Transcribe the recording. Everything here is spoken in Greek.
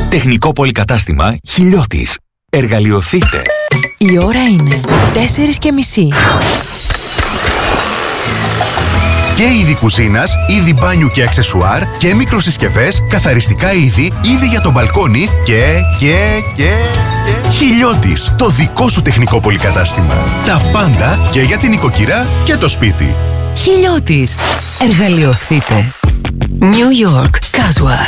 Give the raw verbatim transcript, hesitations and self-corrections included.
Τεχνικό πολυκατάστημα Χιλιώτης. Εργαλειοθείτε. Η ώρα είναι τέσσερις και μισή. Και είδη κουζίνας, είδη μπάνιου και αξεσουάρ και μικροσυσκευές, καθαριστικά είδη, είδη για το μπαλκόνι και, και, και, και... Χιλιώτης, το δικό σου τεχνικό πολυκατάστημα. Τα πάντα και για την οικοκυρά και το σπίτι. Χιλιώτης. Εργαλειοθείτε. New York Casual.